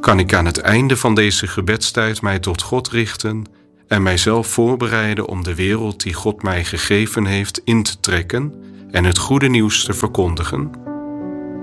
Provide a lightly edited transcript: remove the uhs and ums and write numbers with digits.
kan ik aan het einde van deze gebedstijd mij tot God richten en mijzelf voorbereiden om de wereld die God mij gegeven heeft in te trekken en het goede nieuws te verkondigen.